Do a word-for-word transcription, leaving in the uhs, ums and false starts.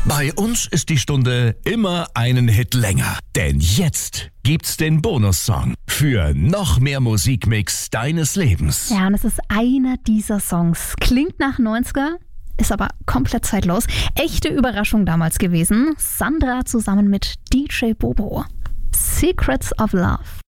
Bei uns ist die Stunde immer einen Hit länger. Denn jetzt gibt's den Bonussong für noch mehr Musikmix deines Lebens. Ja, und es ist einer dieser Songs. Klingt nach neunziger, ist aber komplett zeitlos. Echte Überraschung damals gewesen. Sandra zusammen mit D J Bobo. Secrets of Love.